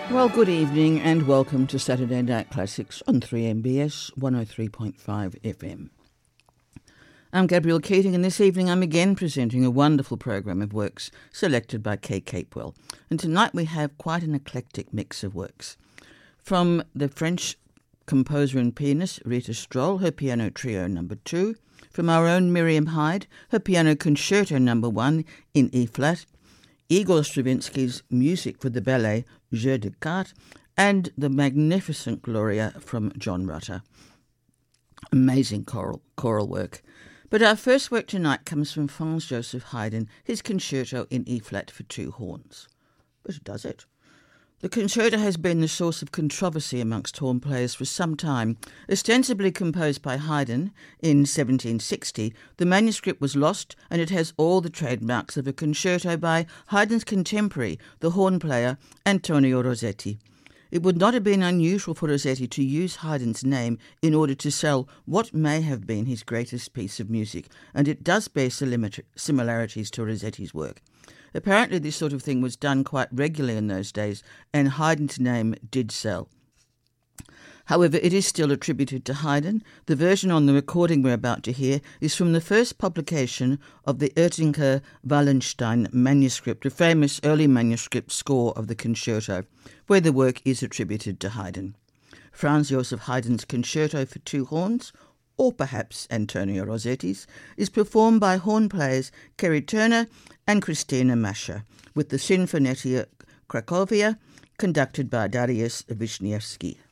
Well, good evening and welcome to Saturday Night Classics on 3MBS 103.5 FM. I'm Gabrielle Keating, and this evening I'm again presenting a wonderful program of works selected by Kay Capewell. And tonight we have quite an eclectic mix of works. From the French composer and pianist Rita Stroll, her Piano Trio No. 2. From our own Miriam Hyde, her Piano Concerto No. 1 in E-flat. Igor Stravinsky's music for the ballet Jeu de Cartes, and the magnificent Gloria from John Rutter. Amazing choral work. But our first work tonight comes from Franz Joseph Haydn, his concerto in E-flat for two horns. But does it? The concerto has been the source of controversy amongst horn players for some time. Ostensibly composed by Haydn in 1760, the manuscript was lost, and it has all the trademarks of a concerto by Haydn's contemporary, the horn player Antonio Rossetti. It would not have been unusual for Rossetti to use Haydn's name in order to sell what may have been his greatest piece of music, and it does bear similarities to Rossetti's work. Apparently this sort of thing was done quite regularly in those days, and Haydn's name did sell. However, it is still attributed to Haydn. The version on the recording we're about to hear is from the first publication of the Oettinger-Wallenstein manuscript, a famous early manuscript score of the concerto, where the work is attributed to Haydn. Franz Joseph Haydn's concerto for two horns, or perhaps Antonio Rossetti's, is performed by horn players Kerry Turner and Christina Mascher, with the Sinfonia Cracovia conducted by Dariusz Wisniewski.